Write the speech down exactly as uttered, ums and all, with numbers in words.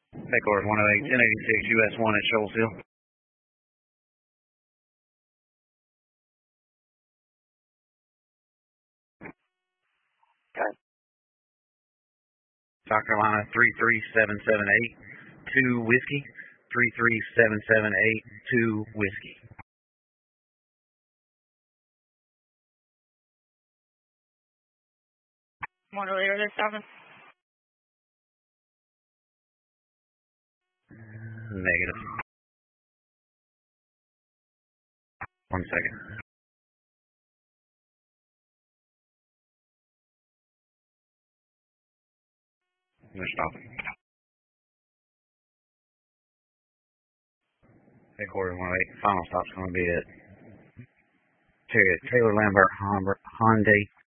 Headquarters one oh eight, ten eighty-six U S one at Shoals Hill. Okay. South Carolina three three seven seven eight, two Whiskey. three three seven seven eight, two Whiskey. Want to later this seven? Negative. One second. We're stopping. Headquarters one oh eight. Final stop's going to be at Taylor Lambert Hyundai